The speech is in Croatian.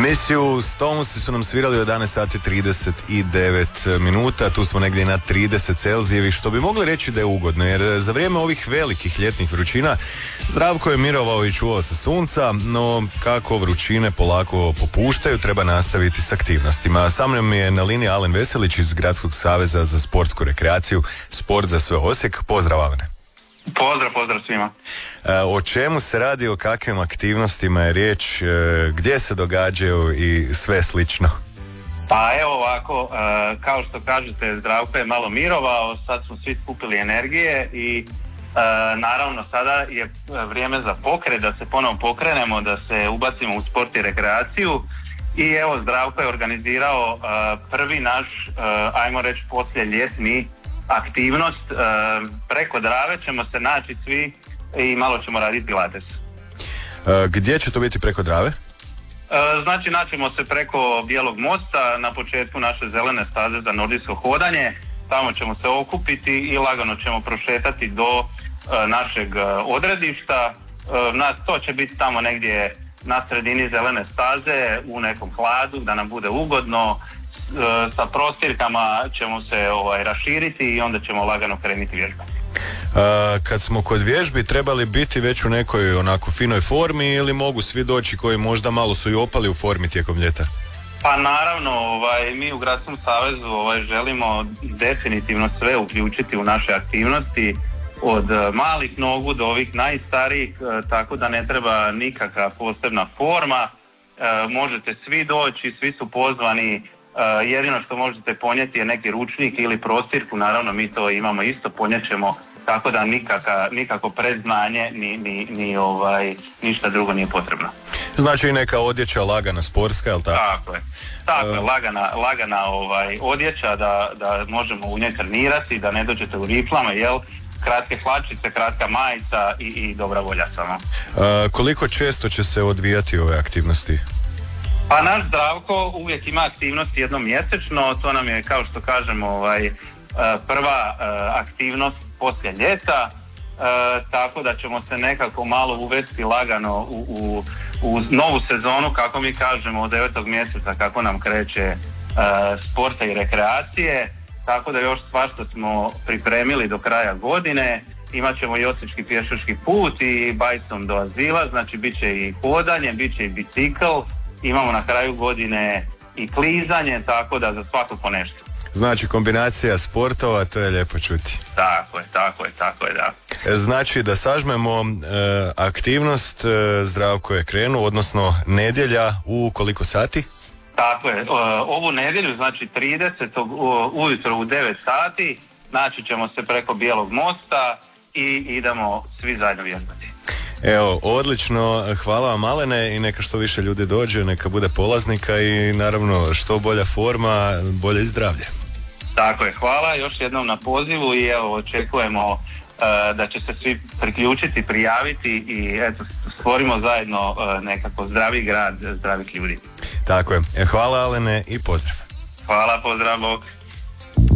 Miss You Stonesi su nam svirali u 11 sati 39 minuta, tu smo negdje na 30 Celzijevi, što bi mogli reći da je ugodno, jer za vrijeme ovih velikih ljetnih vrućina Zdravko je mirovao i čuvao se sunca, no kako vrućine polako popuštaju, treba nastaviti s aktivnostima. Sa mnom je na liniji Alen Veselić iz Gradskog saveza za sportsku rekreaciju, Sport za sve Osijek. Pozdrav, Alene. Pozdrav svima. O čemu se radi, o kakvim aktivnostima je riječ, gdje se događaju i sve slično? Pa evo ovako, kao što kažete, Zdravko je malo mirovao, sad smo svi skupili energije i naravno sada je vrijeme za pokret, da se ponovno pokrenemo, da se ubacimo u sport i rekreaciju. I evo, Zdravko je organizirao prvi naš, ajmo reći, poslije ljetni aktivnost. Preko Drave ćemo se naći svi i malo ćemo raditi pilates. Gdje će to biti preko Drave? Znači, naćemo se preko Bijelog mosta na početku naše zelene staze za nordijsko hodanje. Tamo ćemo se okupiti i lagano ćemo prošetati do našeg odredišta. To će biti tamo negdje na sredini zelene staze u nekom hladu, da nam bude ugodno. Sa prostirkama ćemo se raširiti i onda ćemo lagano krenuti vježbati. Kad smo kod vježbi, trebali biti već u nekoj onako finoj formi ili mogu svi doći koji možda malo su i opali u formi tijekom ljeta? Pa naravno, mi u Gradskom savezu želimo definitivno sve uključiti u naše aktivnosti, od malih nogu do ovih najstarijih, tako da ne treba nikakva posebna forma. Možete svi doći, svi su pozvani. Jedino što možete ponijeti je neki ručnik ili prostirku, naravno mi to imamo isto, ponijećemo, tako da nikako predznanje ništa drugo nije potrebno. Znači i neka odjeća lagana sportska, je li tako? Tako je, lagana odjeća da možemo u njoj trenirati, da ne dođete u riflama, kratke hlačice, kratka majica i dobra volja samo. Koliko često će se odvijati ove aktivnosti? Pa naš Zdravko uvijek ima aktivnost jednom mjesečno, to nam je, kao što kažemo, prva aktivnost poslije ljeta, tako da ćemo se nekako malo uvesti lagano u novu sezonu, kako mi kažemo, od 9. mjeseca kako nam kreće sporta i rekreacije, tako da još svašta smo pripremili do kraja godine. Imat ćemo i osječki pješački put i bajsom do azila, znači bit će i hodanje, bit će i bicikl. Imamo na kraju godine i klizanje, tako da za svako po nešto. Znači kombinacija sportova, to je lijepo čuti. Tako je, da. Znači da sažmemo, aktivnost Zdravko je krenuo, odnosno nedjelja u koliko sati? Tako je, ovu nedjelju, znači 30. ujutro u 9 sati, naći ćemo se preko Bijelog mosta i idemo svi zajedno vježbati. Evo, odlično, hvala vam Alene i neka što više ljudi dođe, neka bude polaznika i naravno što bolja forma, bolje i zdravlje. Tako je, hvala još jednom na pozivu i evo očekujemo da će se svi priključiti, prijaviti i eto, stvorimo zajedno nekako zdravi grad, zdravih ljudi. Tako je, hvala Alene i pozdrav. Hvala, pozdrav, bok.